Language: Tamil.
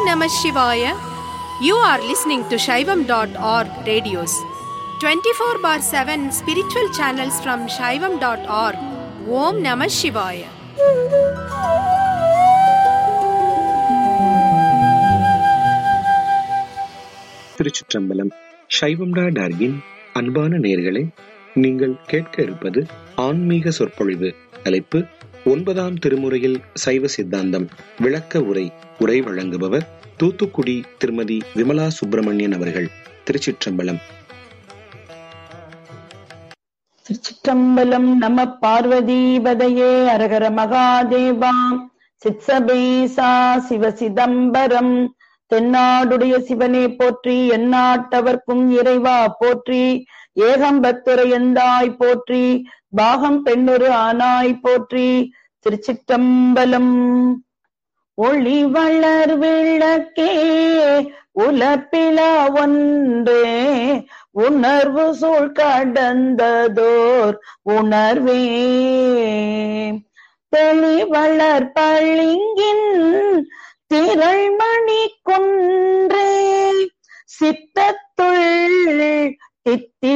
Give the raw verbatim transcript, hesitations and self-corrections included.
Namah Shivaya. You are listening to Shaivam dot org radios. twenty-four bar seven spiritual channels from Shaivam dot org. Om Namah Shivaya. திருச்சிற்றம்பலம். சைவம் டாட் ஆர்கின் அன்பான நேயர்களே, நீங்கள் கேட்க இருப்பது ஆன்மீக சொற்பொழிவு. தலைப்பு ஒன்பதாம் திருமுறையில் சைவ சித்தாந்தம் விளக்க உரை. உரை வழங்குபவர் தூத்துக்குடி திருமதி விமலா சுப்பிரமணியன் அவர்கள். திருச்சிற்றம்பலம். திருச்சிற்றம்பலம். நம பார்வதீபதையே அரகர மகாதேவா. சித்சபேசா சிவ சிதம்பரம். தென்னாடுடைய சிவனே போற்றி, எந்நாட்டவர்க்கும் இறைவா போற்றி. ஏகம்பத்துரை எந்தாய் போற்றி, பாகம் பெண்ணொரு ஆனாய் போற்றி. திருச்சிற்றம்பலம். ஒளி வளர் விளக்கே உலப்பில ஒன்றே, உணர்வு சூழ் கடந்ததோர் உணர்வே. தெளிவளர் பளிங்கின் திரள்மணி குன்றே, சித்தத்துள் தித்தி